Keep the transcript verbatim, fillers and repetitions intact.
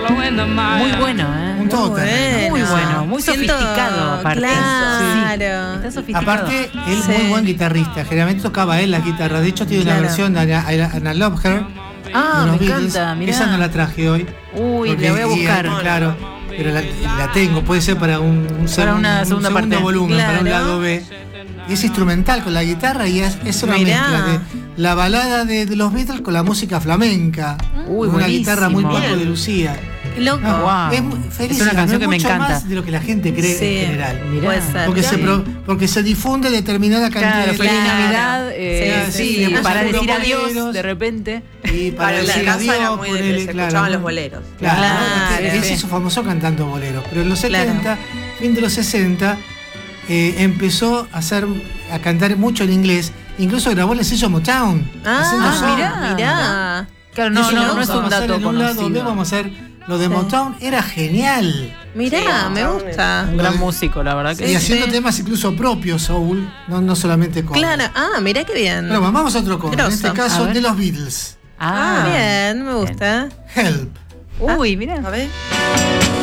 Muy bueno, ¿eh? Un total. Muy bueno, muy Siento- sofisticado aparte. Claro. Está sofisticado. Aparte, él Sí. muy buen guitarrista. Generalmente tocaba él la guitarra. De hecho, tiene Claro. una versión de Anna, Anna Love Her. Ah, de los me Beatles. encanta, mirá. Esa no la traje hoy. Uy, porque- la voy a y, buscar. claro, pero la, la tengo. Puede ser para un, un segun- una un segunda segundo parte. volumen, para un Claro. lado B. Es instrumental con la guitarra y es, es una Mirá. mezcla de la balada de, de los Beatles con la música flamenca. Uy, con una buenísimo. guitarra muy Paco de Lucía. Loco. No, Wow. es, muy- feliz, Es una canción no que me mucho encanta. más de lo que la gente cree Sí. en general. Mirá. Puede ser. Porque se, Sí. pro- porque se difunde determinada cantidad Claro, de feliz Claro. Navidad. eh, Sí, sí, sí, y después para seguro decir adiós boleros. de repente. Y para Para la decir casa adiós, era muy de que ponele, se claro, escuchaban ¿no? los boleros. Claro, Claro, él sí. se hizo famoso cantando boleros, pero en los Claro. setenta, fin de los sesenta, eh, empezó a hacer, a cantar mucho en inglés. Incluso grabó el sello Motown. haciendo Ah, soul. mirá. Mirá. Claro, no, Eso no, vamos no es a un pasar dato en un lado B, conocido. vamos a hacer lo de Sí. Motown, era genial. Mirá, Sí, me Motown gusta. Un gran músico, la verdad que Y Sí, haciendo sí. temas incluso propios, soul, no, no solamente con. Claro. Ah, mirá qué bien. Pero bueno, vamos a otro cover. En Grosso. este caso A ver. de los Beatles. Ah, bien, me gusta. Help. Uy, mira. A ver.